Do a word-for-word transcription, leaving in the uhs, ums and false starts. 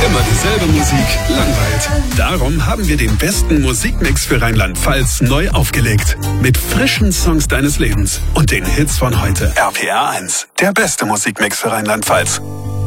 Immer dieselbe Musik langweilt. Darum haben wir den besten Musikmix für Rheinland-Pfalz neu aufgelegt. Mit frischen Songs deines Lebens und den Hits von heute. R P R eins, der beste Musikmix für Rheinland-Pfalz.